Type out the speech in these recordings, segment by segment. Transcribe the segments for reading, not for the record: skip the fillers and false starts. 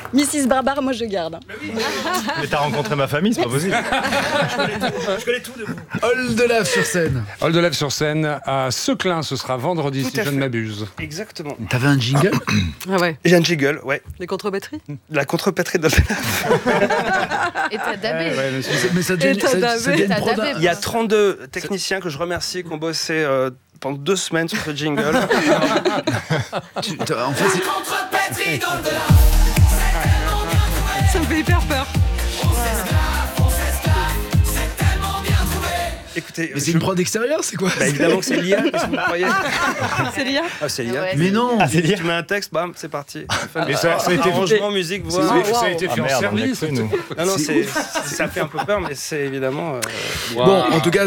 Mrs. Barbare, moi je garde. Mais t'as rencontré ma famille, c'est pas possible. Je connais tout de vous. Hall de Lave sur scène. Hall de Lève sur scène à Seclin, ce sera vendredi Tout si à je ne fait. m'abuse. Exactement. T'avais un jingle? Ah ouais. J'ai un jiggle, ouais. Les contre-batteries. La contre-patrie de Et t'as dabé. Ouais, monsieur. Mais ça devient, Et t'as dabé. ça devient une T'as proda- dabé. Il y a 32 techniciens que je remercie qui ont bossé pendant 2 semaines sur ce jingle. En fait, c'est- Ça me fait hyper peur. Écoutez, mais c'est une prod extérieure, c'est quoi? Bah, évidemment que c'est l'IA, qu'est-ce que vous croyez? C'est l'IA. Ah, c'est l'IA. Ouais, Mais non. Tu mets un texte, bam, c'est parti. Mais ça a été Arrangement, musique, voix. ça a été fait Ah en merde, on y a service. cru, nous. Non, non, ça fait un peu peur, mais c'est évidemment. Bon, en tout cas,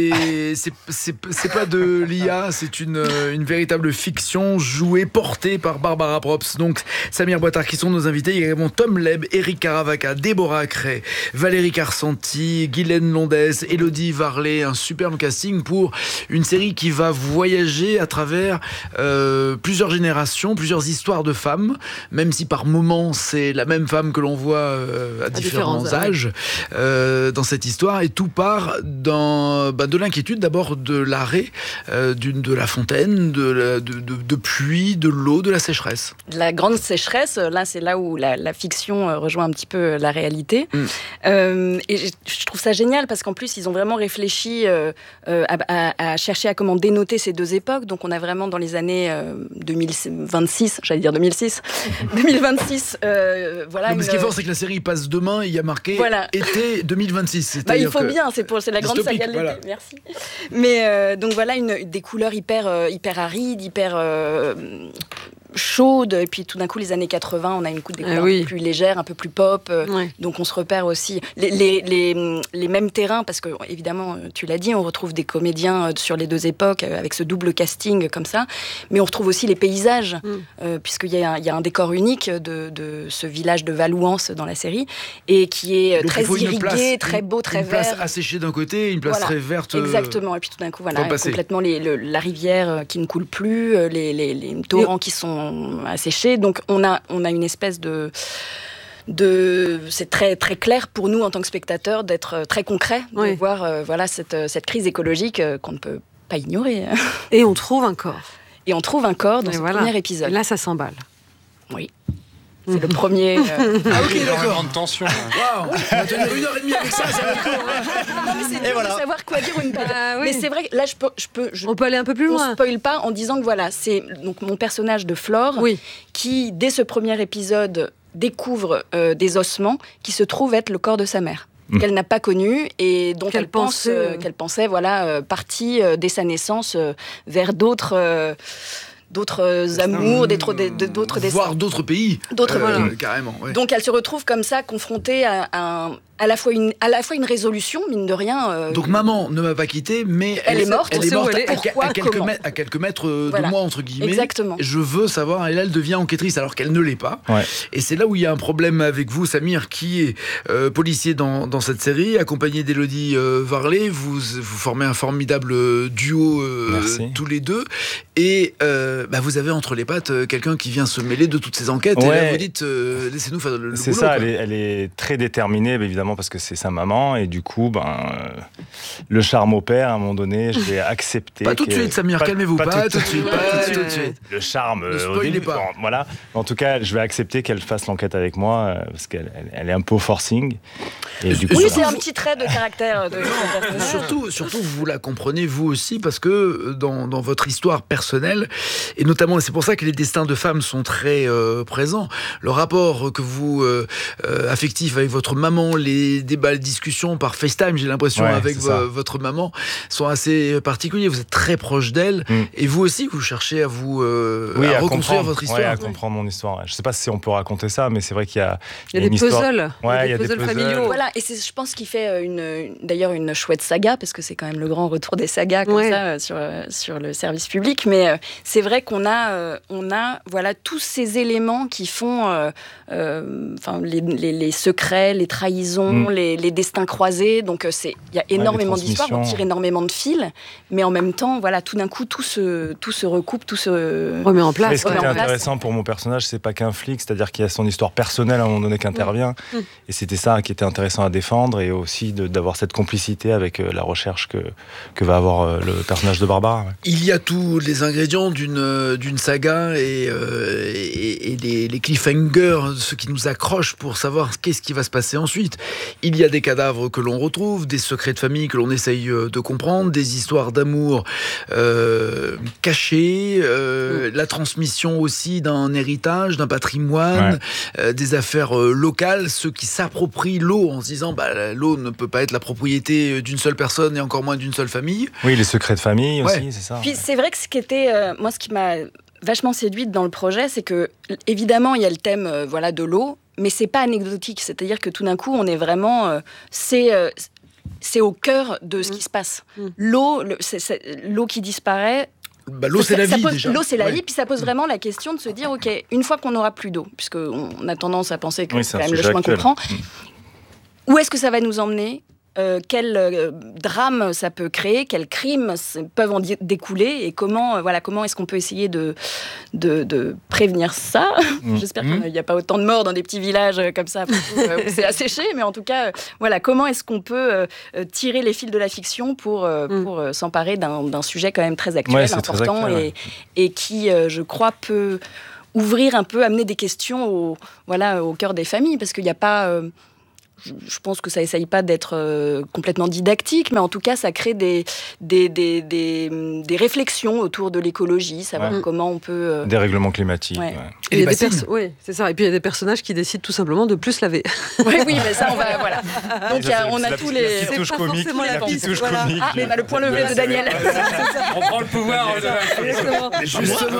c'est pas de l'IA, c'est une véritable fiction jouée, portée par Barbara Props. Donc, Samir Boitard qui sont nos invités. Il y a également Tom Leb, Eric Caravaca, Déborah Cray, Valérie Carsanti, Guylaine Londès, Élodie Varlet. Un superbe casting pour une série qui va voyager à travers plusieurs générations, plusieurs histoires de femmes, même si par moments c'est la même femme que l'on voit à différents âges dans cette histoire, et tout part de l'inquiétude d'abord de l'arrêt de la fontaine, de pluie, de l'eau, de la sécheresse. La grande sécheresse, là c'est là où la fiction rejoint un petit peu la réalité. Et je trouve ça génial parce qu'en plus ils ont vraiment réfléchi à chercher à comment dénoter ces deux époques. Donc on a vraiment dans les années 2026, j'allais dire 2006, 2026, voilà. Non, mais ce qui est fort, c'est que la série passe demain, il y a marqué été 2026. Il faut bien, c'est la grande saga de l'été. Voilà. Merci. Mais donc voilà, des couleurs hyper arides, hyper chaude, et puis tout d'un coup les années 80 on a une coupe des couleurs un peu plus légère, un peu plus pop, donc on se repère aussi les mêmes terrains, parce que évidemment tu l'as dit, on retrouve des comédiens sur les deux époques avec ce double casting comme ça, mais on retrouve aussi les paysages, puisqu'il y a un décor unique de ce village de Valouance dans la série, et qui est donc, très irrigué, très beau, très vert. Une place asséchée d'un côté, une place très verte. Exactement, et puis tout d'un coup voilà, complètement la rivière qui ne coule plus, les torrents qui sont asséchés. Donc on a une espèce de c'est très très clair pour nous en tant que spectateurs d'être très concret, de voir voilà cette crise écologique qu'on ne peut pas ignorer. Et on trouve un corps. Et on trouve un corps dans ce premier épisode. Et là ça s'emballe. Oui. C'est le premier. Ah ok, d'accord. De tension. Waouh, on va tenir 1h30 avec ça va être court. Non, mais c'est dur de savoir quoi dire une page. Oui. Mais c'est vrai que là, on peut aller un peu plus loin. On spoil pas en disant que voilà, c'est donc mon personnage de Flore qui, dès ce premier épisode, découvre des ossements qui se trouvent être le corps de sa mère. Qu'elle n'a pas connu et dont elle pensait voilà, partie dès sa naissance vers d'autres amours, d'autres destins. Voire d'autres pays. Carrément. Ouais. Donc elle se retrouve comme ça, confrontée à la fois une résolution, mine de rien. Donc maman ne m'a pas quitté, mais elle est morte. Elle est morte à quelques mètres de moi, entre guillemets. Exactement. Je veux savoir, et là elle devient enquêtrice alors qu'elle ne l'est pas. Ouais. Et c'est là où il y a un problème avec vous, Samir, qui est policier dans cette série, accompagné d'Élodie Varlet. Vous formez un formidable duo tous les deux. Et vous avez entre les pattes quelqu'un qui vient se mêler de toutes ces enquêtes. Et là vous dites, laissez-nous faire le boulot. C'est ça, elle est très déterminée, évidemment, parce que c'est sa maman, et du coup, le charme opère. À un moment donné, je vais accepter. Pas tout de suite, Samir, calmez-vous. Pas tout de suite. Le charme, ne au début. pas. Voilà. En tout cas, je vais accepter qu'elle fasse l'enquête avec moi, parce qu'elle est un peu au forcing. Et du coup, c'est un petit trait de caractère de surtout, vous la comprenez, vous aussi, parce que dans votre histoire personnelle, et notamment, c'est pour ça que les destins de femmes sont très présents, le rapport que vous affectif avec votre maman, les débats, les discussions par FaceTime, j'ai l'impression, avec votre maman, sont assez particuliers. Vous êtes très proche d'elle, et vous aussi, vous cherchez à vous à reconstruire votre histoire. Oui, à comprendre mon histoire. Je ne sais pas si on peut raconter ça, mais c'est vrai qu'il y a des puzzles. Il y a des puzzles familiaux. Voilà, et c'est, je pense, qu'il fait d'ailleurs une chouette saga, parce que c'est quand même le grand retour des sagas comme ça sur le service public. Mais c'est vrai qu'on a voilà tous ces éléments qui font les secrets, les trahisons, trahison, les destins croisés. Donc il y a énormément d'histoires, on tire énormément de fils, mais en même temps, voilà, tout d'un coup, tout se recoupe, tout se remet en place. Mais ce qui était intéressant pour mon personnage, c'est pas qu'un flic, c'est-à-dire qu'il y a son histoire personnelle à un moment donné qui intervient, et c'était ça qui était intéressant à défendre, et aussi d'avoir cette complicité avec la recherche que va avoir le personnage de Barbara. Ouais. Il y a tous les ingrédients d'une saga et les cliffhangers, ce qui nous accroche pour savoir qu'est-ce qui va se passer ensuite. Il y a des cadavres que l'on retrouve, des secrets de famille que l'on essaye de comprendre, des histoires d'amour cachées, la transmission aussi d'un héritage, d'un patrimoine, des affaires locales, ceux qui s'approprient l'eau en se disant l'eau ne peut pas être la propriété d'une seule personne et encore moins d'une seule famille. Oui, les secrets de famille aussi, c'est ça. Puis c'est vrai que ce qui m'a vachement séduite dans le projet, c'est que évidemment il y a le thème de l'eau, mais c'est pas anecdotique, c'est-à-dire que tout d'un coup on est vraiment c'est au cœur de ce qui se passe. L'eau qui disparaît. L'eau, c'est la vie, déjà. L'eau, c'est la vie, puis ça pose vraiment la question de se dire, OK, une fois qu'on n'aura plus d'eau, puisqu'on a tendance à penser que c'est quand même le chemin qu'on prend, où est-ce que ça va nous emmener ? Quel drame ça peut créer, quels crimes peuvent en découler, et comment est-ce qu'on peut essayer de prévenir ça. J'espère qu'il n'y a pas autant de morts dans des petits villages comme ça, où c'est asséché, mais en tout cas, comment est-ce qu'on peut tirer les fils de la fiction pour s'emparer d'un sujet quand même très actuel, important, très actuel, et qui, je crois, peut ouvrir un peu, amener des questions au cœur des familles, parce qu'il n'y a pas... Je pense que ça essaye pas d'être complètement didactique, mais en tout cas, ça crée des réflexions autour de l'écologie, savoir comment on peut... Des règlements climatiques. Et c'est ça. Et puis il y a des personnages qui décident tout simplement de plus laver. Oui, mais ça, on va... Voilà. Donc on a tous les... La petite touche comique. Mais le point levé de Daniel. On prend le pouvoir. Justement,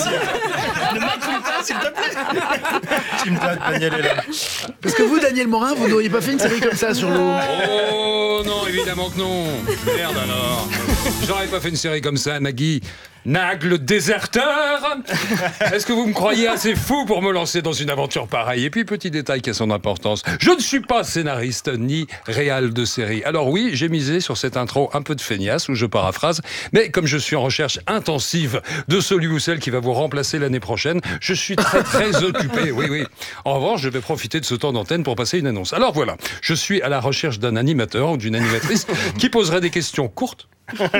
Ne m'accuse pas, s'il te plaît. Tu me donnes, Daniel est là. Parce que vous, Daniel Morin, vous n'auriez pas fait une série comme ça sur l'eau? Oh non, évidemment que non. Merde alors. J'aurais pas fait une série comme ça, Nagui. Nag le déserteur. Est-ce que vous me croyez assez fou pour me lancer dans une aventure pareille? Et puis, petit détail qui a son importance, je ne suis pas scénariste ni réal de série. Alors oui, j'ai misé sur cette intro un peu de feignasse, où je paraphrase, mais comme je suis en recherche intensive de celui ou celle qui va vous remplacer l'année prochaine, je suis très occupé, oui. En revanche, je vais profiter de ce temps d'antenne pour passer une annonce. Alors voilà, je suis à la recherche d'un animateur ou d'une animatrice qui poserait des questions courtes,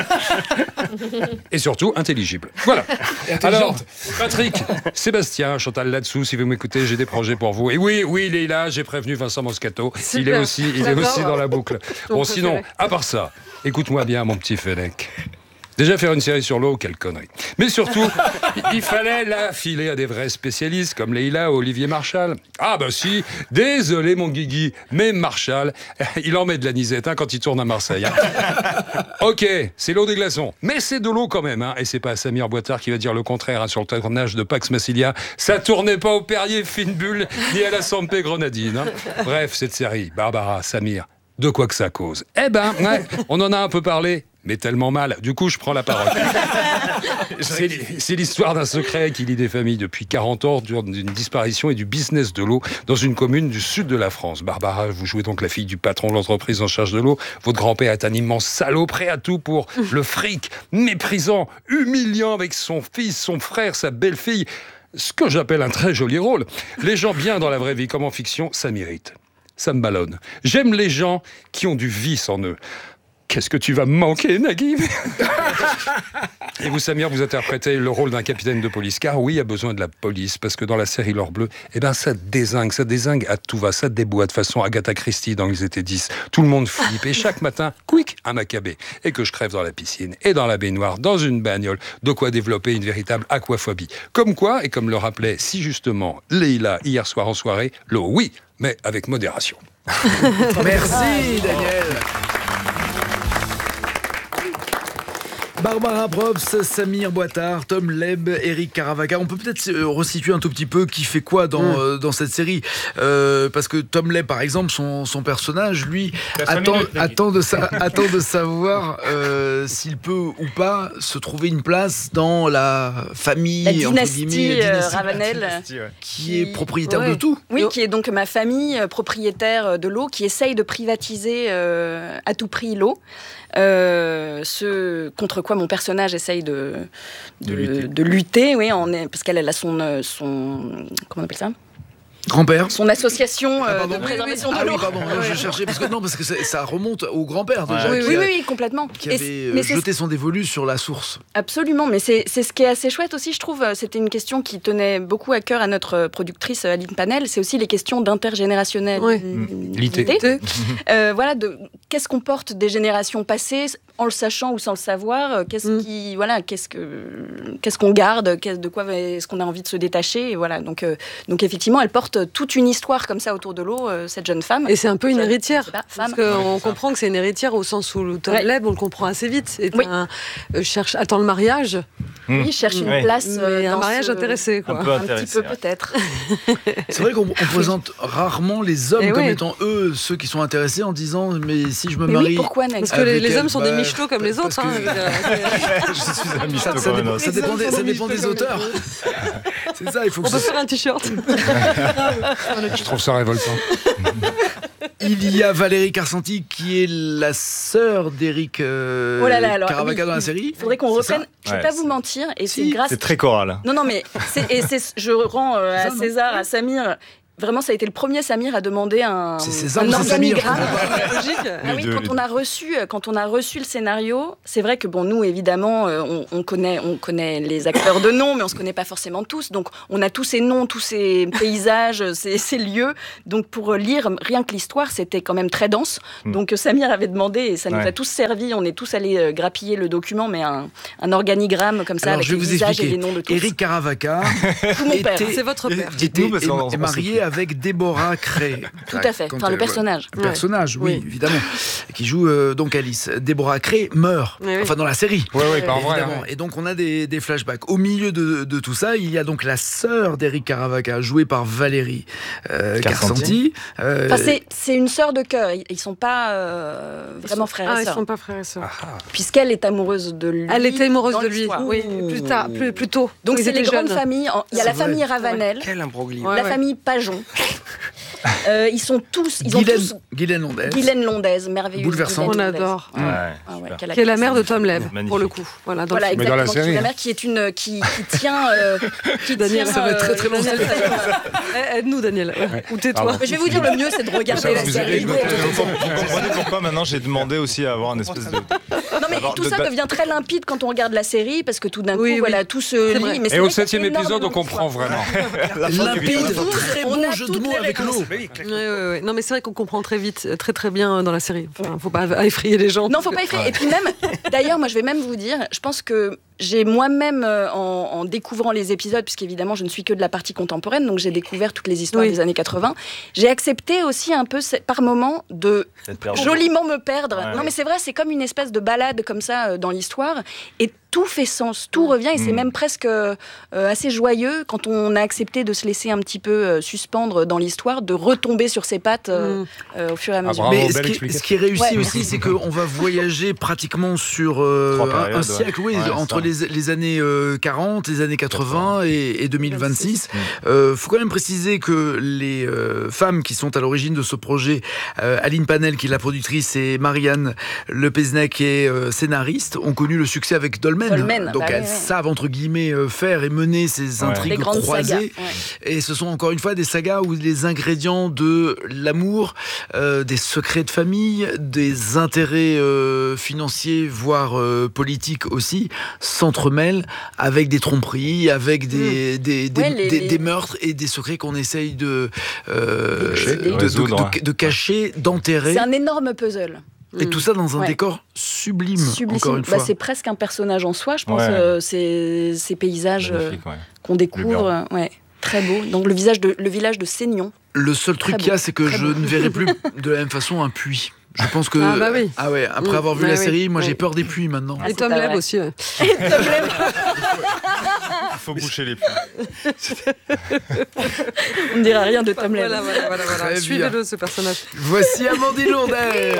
et surtout intelligible. Voilà. Alors, Patrick, Sébastien, Chantal là-dessous, si vous m'écoutez, j'ai des projets pour vous. Et oui, Leïla, j'ai prévenu Vincent Moscato. Super. Il est aussi dans la boucle. Bon, sinon, à part ça, écoute-moi bien, mon petit Fennec. Déjà, faire une série sur l'eau, quelle connerie. Mais surtout, il fallait la filer à des vrais spécialistes comme Leïla ou Olivier Marchal. Ah bah si, désolé mon Guigui, mais Marchal, il en met de l'anisette quand il tourne à Marseille. Ok, c'est l'eau des glaçons, mais c'est de l'eau quand même. Et c'est pas Samir Boitard qui va dire le contraire sur le tournage de Pax Massilia. Ça tournait pas au Perrier Fine Bulle ni à la Sampé Grenadine. Bref, cette série, Barbara, Samir, de quoi que ça cause. On en a un peu parlé, mais tellement mal. Du coup, je prends la parole. C'est l'histoire d'un secret qui lie des familles depuis 40 ans, d'une disparition et du business de l'eau dans une commune du sud de la France. Barbara, vous jouez donc la fille du patron de l'entreprise en charge de l'eau. Votre grand-père est un immense salaud, prêt à tout pour le fric, méprisant, humiliant avec son fils, son frère, sa belle-fille. Ce que j'appelle un très joli rôle. Les gens bien dans la vraie vie comme en fiction, ça mérite. Ça me ballonne. J'aime les gens qui ont du vice en eux. Qu'est-ce que tu vas me manquer, Nagui? Et vous, Samir, vous interprétez le rôle d'un capitaine de police. Car oui, il y a besoin de la police, parce que dans la série L'Or Bleu, ça dézingue à tout va, ça déboîte, façon Agatha Christie dans Ils étaient 10. Tout le monde flippe, et chaque matin, quick, un macabé. Et que je crève dans la piscine, et dans la baignoire, dans une bagnole, de quoi développer une véritable aquaphobie. Comme quoi, et comme le rappelait si justement Leïla hier soir en soirée, l'eau, oui, mais avec modération. Merci, Daniel. Barbara Props, Samir Boitard, Tom Leb, Eric Caravaca. On peut peut-être resituer un tout petit peu qui fait quoi dans cette série. Parce que Tom Leb, par exemple, son personnage, lui, attend de savoir s'il peut ou pas se trouver une place dans la famille, la dynastie Ravenel, qui est propriétaire de tout. Oui, qui est donc ma famille propriétaire de l'eau, qui essaye de privatiser à tout prix l'eau. Ce contre quoi mon personnage essaye de lutter, oui, parce qu'elle a son comment on appelle ça ? Grand-père. Son association de préservation de l'eau. Oui, pardon, je cherchais parce que ça remonte au grand-père déjà. Oui, complètement. Qui avait jeté son dévolu sur la source. Absolument, mais c'est ce qui est assez chouette aussi, je trouve. C'était une question qui tenait beaucoup à cœur à notre productrice Aline Panel. C'est aussi les questions d'intergénérationnalité. Voilà, qu'est-ce qu'on porte des générations passées, en le sachant ou sans le savoir. Qu'est-ce qu'on garde, de quoi est-ce qu'on a envie de se détacher. Et voilà, donc effectivement, elle porte toute une histoire comme ça autour de l'eau, cette jeune femme. Et c'est un peu une héritière, parce qu'on comprend que c'est une héritière au sens où le Tom Leb, on le comprend assez vite. Attend le mariage. Oui, cherche une place. Un mariage intéressé, quoi. Un petit peu peut-être. C'est vrai qu'on présente rarement les hommes comme étant eux ceux qui sont intéressés en disant mais si je me marie. Oui, pourquoi parce que les hommes sont des michetots comme les autres. Je suis un michto quand même. Ça dépend des auteurs. C'est ça, il faut. On peut faire un t-shirt. Je trouve ça révoltant. Il y a Valérie Carcenti qui est la sœur d'Eric Caravaca dans la série. Il faudrait qu'on reprenne. Je ne vais pas vous mentir, et c'est grâce. C'est très choral. Non, mais je rends à César, à Samir. Vraiment, ça a été le premier Samir à demander un organigramme. Quand on a reçu le scénario, c'est vrai que nous évidemment, on connaît les acteurs de nom, mais on se connaît pas forcément tous. Donc, on a tous ces noms, tous ces paysages, ces lieux. Donc, pour lire rien que l'histoire, c'était quand même très dense. Donc, Samir avait demandé et ça nous a tous servi. On est tous allés grappiller le document, mais un organigramme comme ça. Alors, avec les visages et les noms de tous. Eric Caravaca, c'est votre père. Était marié avec Déborah Cray. Tout à fait, le personnage. Le personnage, oui, évidemment. Qui joue donc Alice. Déborah Cray meurt, enfin dans la série. Oui, pas en vrai. Et donc on a des flashbacks. Au milieu de tout ça, il y a donc la sœur d'Eric Caravaca, jouée par Valérie Carcenti. C'est une sœur de cœur. Ils sont pas vraiment frères et sœurs. Ils sont pas frères et sœurs. Puisqu'elle est amoureuse de lui. Elle était amoureuse de lui. Oui, plus tôt. Donc c'est les grandes familles. Il y a la famille Ravenel. Quel imbroglio. La famille Pajon. Ils sont tous. Guylaine Londaise, merveilleuse. Bouleversante. On adore. Qui est la mère de Tom Leb, pour le coup. Voilà, exactement. Mais dans la série. Qui est la mère qui tient. Daniel, ça va être très très long. Aide-nous, Daniel. Ou tais-toi. Je vais vous dire, le mieux, c'est de regarder la série. Vous comprenez pourquoi maintenant j'ai demandé aussi à avoir une espèce de. Non, mais tout ça devient très limpide quand on regarde la série, parce que tout d'un coup, tout se lit. Et au 7e épisode, on comprend vraiment. Limpide, très bon jeu de mots avec l'eau. Non, mais c'est vrai qu'on comprend très vite, très bien dans la série. Enfin, faut pas effrayer les gens. Non, faut pas effrayer. Et puis même, d'ailleurs, moi, je vais même vous dire, je pense que j'ai moi-même, en découvrant les épisodes, puisqu'évidemment, je ne suis que de la partie contemporaine, donc j'ai découvert toutes les histoires des années 80, j'ai accepté aussi un peu, par moment, de joliment me perdre. Ouais, non, mais c'est vrai, c'est comme une espèce de balade comme ça dans l'histoire, et tout fait sens, tout revient, et c'est même presque assez joyeux quand on a accepté de se laisser un petit peu suspendre dans l'histoire, de retomber sur ses pattes au fur et à mesure. Bravo, mais ce qui est réussi aussi, c'est qu'on va voyager pratiquement sur un siècle, entre les années 40, les années 80 et 2026. Faut quand même préciser que les femmes qui sont à l'origine de ce projet, Aline Panel qui est la productrice et Marianne Lepesnec qui est scénariste, ont connu le succès avec Dolmen. Donc elles savent entre guillemets faire et mener ces intrigues croisées. Et ce sont encore une fois des sagas où les ingrédients de l'amour, des secrets de famille, des intérêts financiers voire politiques aussi s'entremêlent avec des tromperies, avec des meurtres et des secrets qu'on essaye de cacher, d'enterrer. C'est un énorme puzzle. Et tout ça dans un décor sublime. Encore une fois. C'est presque un personnage en soi, je pense, ces paysages qu'on découvre. Très beau. Donc le village de Seignon. Le seul truc qu'il y a, c'est que je ne verrai plus de la même façon un puits. Je pense que. Oui. Ah ouais, après avoir vu la série, moi j'ai peur des pluies maintenant. Et Tom Leb aussi. Ouais. Il faut boucher les pluies. On ne dira rien de Tom Leb. Voilà. Suivez-le, ce personnage. Voici Amandine Lourdel.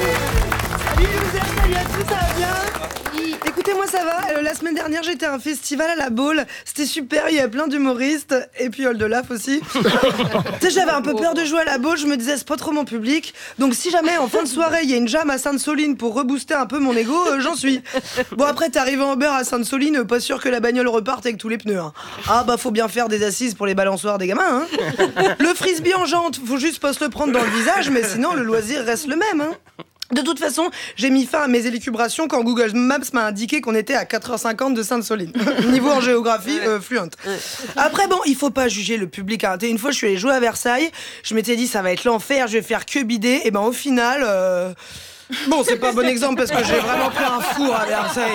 Salut à tous, ça va bien? Écoutez, moi ça va. La semaine dernière, j'étais à un festival à la Baule. C'était super, il y avait plein d'humoristes. Et puis Oldelaf aussi. Tu sais, j'avais un peu peur de jouer à la Baule. Je me disais, c'est pas trop mon public. Donc si jamais en fin de soirée, il y a une jam à Sainte-Soline pour rebooster un peu mon ego, j'en suis. Bon, après, t'es arrivé en beurre à Sainte-Soline, pas sûr que la bagnole reparte avec tous les pneus. Hein. Ah bah, faut bien faire des assises pour les balançoires des gamins. Hein. Le frisbee en jante, faut juste pas se le prendre dans le visage, mais sinon, le loisir reste le même. Hein. De toute façon, j'ai mis fin à mes élucubrations quand Google Maps m'a indiqué qu'on était à 4h50 de Sainte-Soline. Niveau en géographie, fluent. Après, bon, il faut pas juger le public. Hein. Une fois, je suis allée jouer à Versailles, je m'étais dit, ça va être l'enfer, je vais faire que bider. Et ben, au final... Bon, c'est pas un bon exemple parce que j'ai vraiment pris un four à Versailles.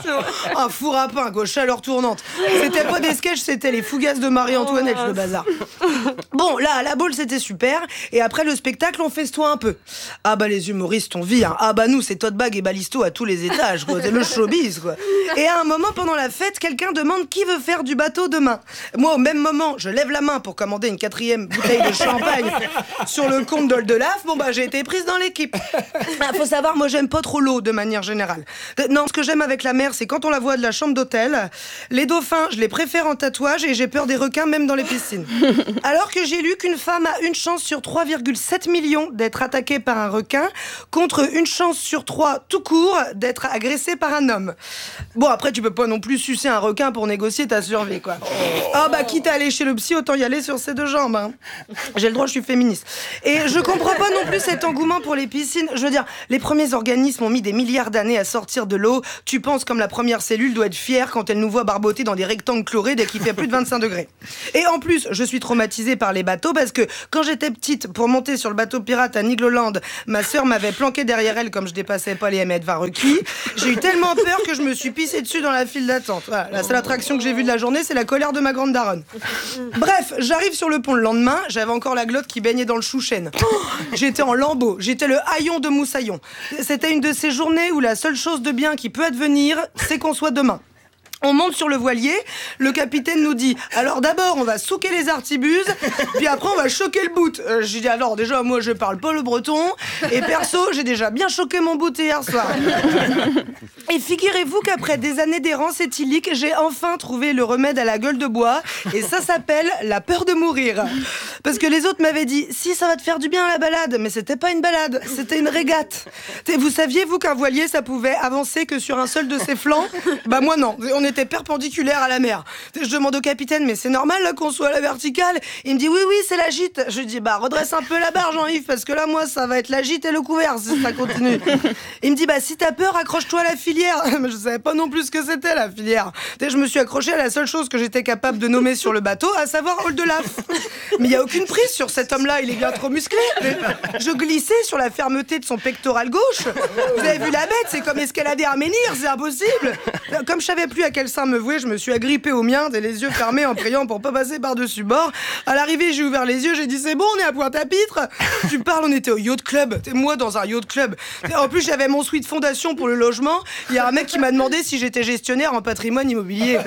Un four à pain, quoi, chaleur tournante. C'était pas des sketchs, c'était les fougasses de Marie-Antoinette, le bazar. Bon, là, à la Baule, c'était super. Et après le spectacle, on festoie un peu. Ah bah, les humoristes, on vit. Hein. Ah bah, nous, c'est Todd Bag et Balisto à tous les étages, quoi. C'est le showbiz, quoi. Et à un moment, pendant la fête, quelqu'un demande qui veut faire du bateau demain. Moi, au même moment, je lève la main pour commander une 4e bouteille de champagne sur le compte d'Oldelaf. Bon, bah, j'ai été prise dans l'équipe. Faut savoir, moi j'aime pas trop l'eau de manière générale. Non, ce que j'aime avec la mer, c'est quand on la voit de la chambre d'hôtel. Les dauphins, je les préfère en tatouage et j'ai peur des requins même dans les piscines. Alors que j'ai lu qu'une femme a une chance sur 3,7 millions d'être attaquée par un requin contre une chance sur 3 tout court d'être agressée par un homme. Bon, après tu peux pas non plus sucer un requin pour négocier ta survie, quoi. Ah bah, quitte à aller chez le psy, autant y aller sur ses 2 jambes. Hein. J'ai le droit, je suis féministe. Et je comprends pas non plus cet engouement pour les piscines. Je veux dire, les premiers organismes ont mis des milliards d'années à sortir de l'eau. Tu penses comme la première cellule doit être fière quand elle nous voit barboter dans des rectangles chlorés dès qu'il fait plus de 25 degrés. Et en plus, je suis traumatisée par les bateaux parce que quand j'étais petite, pour monter sur le bateau pirate à Nigloland, ma sœur m'avait planqué derrière elle comme je dépassais pas les M20 requis. J'ai eu tellement peur que je me suis pissée dessus dans la file d'attente. Voilà, la seule attraction que j'ai vue de la journée, c'est la colère de ma grande daronne. Bref, j'arrive sur le pont le lendemain, j'avais encore la glotte qui baignait dans le chou-chêne. J'étais en lambeaux, j'étais le haillon de Moussaillon. C'était une de ces journées où la seule chose de bien qui peut advenir, c'est qu'on soit demain. On monte sur le voilier, le capitaine nous dit « Alors d'abord, on va souquer les artibuses, puis après, on va choquer le bout. » J'ai dit « Alors déjà, moi, je parle pas le breton, et perso, j'ai déjà bien choqué mon bout hier soir. » Et figurez-vous qu'après des années d'errance éthylique, j'ai enfin trouvé le remède à la gueule de bois, et ça s'appelle la peur de mourir. Parce que les autres m'avaient dit « Si, ça va te faire du bien la balade. » Mais c'était pas une balade, c'était une régate. Vous saviez, vous, qu'un voilier, ça pouvait avancer que sur un seul de ses flancs? Bah moi non, on était perpendiculaire à la mer. Je demande au capitaine, mais c'est normal là qu'on soit à la verticale? Il me dit oui, c'est la gîte. Je dis bah redresse un peu la barre Jean-Yves parce que là moi ça va être la gîte et le couvert si ça continue. Il me dit bah si t'as peur accroche-toi à la filière. Mais je savais pas non plus ce que c'était la filière. Je me suis accroché à la seule chose que j'étais capable de nommer sur le bateau, à savoir Oldelaf. Mais il y a aucune prise sur cet homme-là, il est bien trop musclé. Je glissais sur la fermeté de son pectoral gauche. Vous avez vu la bête, c'est comme escalader un menhir, c'est impossible. Comme je savais plus à quel sein me vouer, je me suis agrippée au mien, les yeux fermés en priant pour pas passer par-dessus bord. À l'arrivée, j'ai ouvert les yeux, j'ai dit c'est bon, on est à Pointe-à-Pitre. Tu parles, on était au yacht club. Moi dans un yacht club. En plus, j'avais mon suite fondation pour le logement. Il y a un mec qui m'a demandé si j'étais gestionnaire en patrimoine immobilier.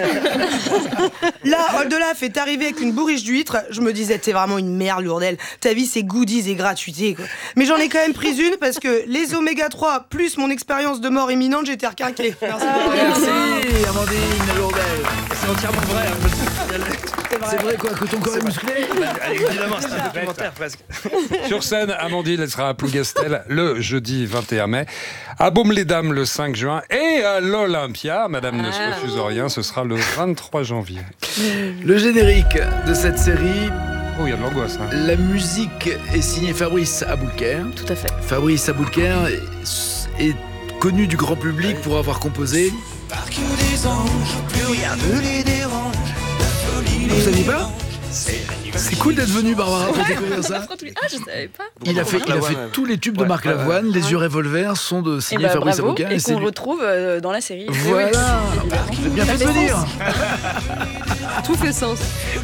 Là, Oldelaf est arrivé avec une bourriche d'huîtres. Je me disais, t'es vraiment une merde, Lourdel. Ta vie, c'est goodies et gratuité, quoi. Mais j'en ai quand même pris une parce que les oméga 3 plus mon expérience de mort imminente, j'étais requinqué. Merci. Merci, Amandine Lourdel. C'est entièrement vrai. C'est vrai quoi, que ton corps est musclé? Évidemment, c'est un documentaire presque. Sur scène, Amandine, elle sera à Plougastel le jeudi 21 mai, à Baume-les-Dames le 5 juin et à l'Olympia, Madame ne se refuse rien, ce sera le 23 janvier. Le générique de cette série... Oh, il y a de l'angoisse. Hein. La musique est signée Fabrice Aboulker. Tout à fait. Fabrice Aboulker est connu du grand public pour avoir composé... Vous saviez pas? C'est cool d'être venu, Barbara, pour découvrir ça. Ah, je savais pas. Il a fait tous les tubes de Marc Lavoine. Les yeux revolvers sont de signer Fabrice Aboulker. Et qu'on retrouve dans la série. Voilà. J'ai bien fait de venir. Tout fait sens.